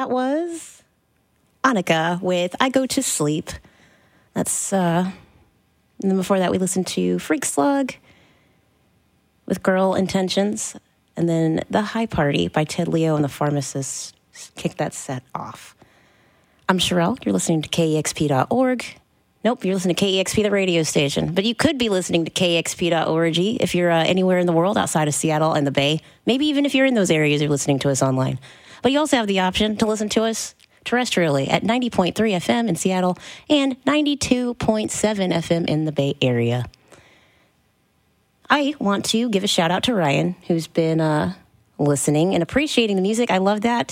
That was Annika with I Go to Sleep. That's, and then before that we listened to Freak Slug with Girl Intentions. And then The High Party by Ted Leo and the Pharmacists kicked that set off. I'm Sherelle. You're listening to KEXP.org. Nope, you're listening to KEXP, the radio station. But you could be listening to KEXP.org if you're anywhere in the world outside of Seattle and the Bay. Maybe even if you're in those areas, you're listening to us online. But you also have the option to listen to us terrestrially at 90.3 FM in Seattle and 92.7 FM in the Bay Area. I want to give a shout out to Ryan, who's been listening and appreciating the music. I love that.